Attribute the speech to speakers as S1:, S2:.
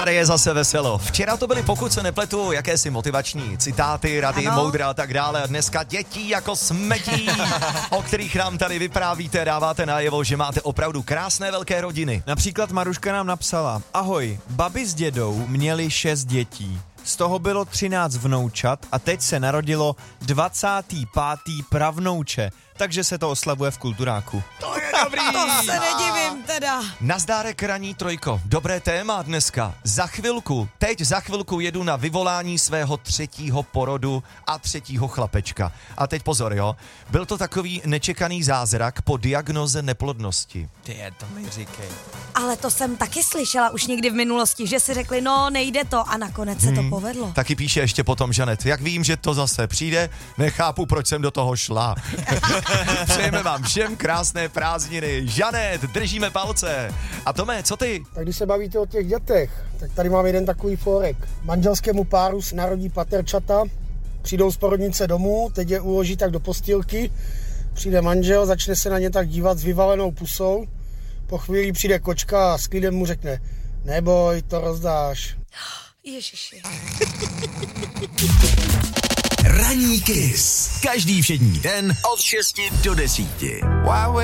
S1: Tady je zase veselo. Včera to byly, pokud se nepletu, jakési motivační citáty, rady, moudré a tak dále. A dneska dětí jako smetí, o kterých nám tady vyprávíte, dáváte najevo, že máte opravdu krásné velké rodiny.
S2: Například Maruška nám napsala: Ahoj, babi s dědou měli 6 dětí. Z toho bylo 13 vnoučat a teď se narodilo 25. pravnouče. Takže se to oslavuje v Kulturáku.
S1: To je dobrý!
S3: To se nedivím teda.
S1: Nazdárek ranní trojko. Dobré téma dneska. Za chvilku jedu na vyvolání svého 3. porodu a 3. chlapečka. A teď pozor, jo. Byl to takový nečekaný zázrak po diagnoze neplodnosti.
S2: To mi říkej.
S3: Ale to jsem taky slyšela už někdy v minulosti, že si řekli, no nejde to a nakonec se to povedlo.
S1: Taky píše ještě potom Žanet. Jak vím, že to zase přijde, nechápu, proč jsem do toho šla. Přejeme vám všem krásné prázdniny. Žanet, držíme palce. A Tome, co ty?
S4: Tak když se bavíte o těch dětech, tak tady mám jeden takový fórek. Manželskému páru se narodí paterčata, přijdou z porodnice domů, teď je uloží tak do postýlky, přijde manžel, začne se na ně tak dívat s vyvalenou pusou, po chvíli přijde kočka a s klidem mu řekne: neboj, to rozdáš.
S3: Ježiši.
S5: Ranní Kiss. Každý všední den od 6 do 10.